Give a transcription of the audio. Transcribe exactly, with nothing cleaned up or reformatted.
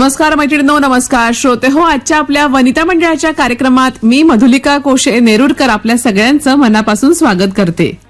नमस्कार मैत्रिणींनो, नमस्कार श्रोते हो. आजच्या आपल्या वनिता मंडळाच्या कार्यक्रमात मी मधुलिका कोशे नेरुरकर आपल्या सगळ्यांचं मनापासून स्वागत करते.